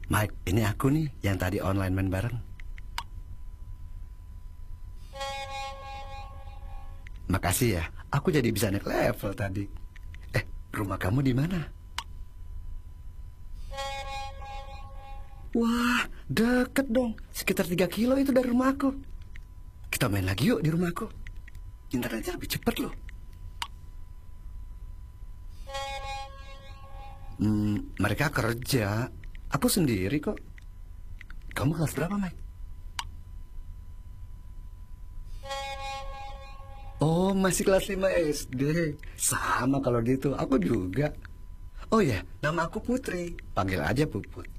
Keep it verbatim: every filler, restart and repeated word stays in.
Mike, ini aku nih yang tadi online main bareng. Makasih ya, aku jadi bisa naik level tadi. Eh, rumah kamu di mana? Wah, deket dong. Sekitar tiga kilo itu dari rumahku. Kita main lagi yuk di rumahku. Internetnya lebih cepat loh. Hmm, mereka kerja. Aku sendiri kok. Kamu kelas berapa, Mike? Oh, masih kelas lima S D. Sama kalau gitu, aku juga. Oh ya, nama aku Putri. Panggil aja Puput.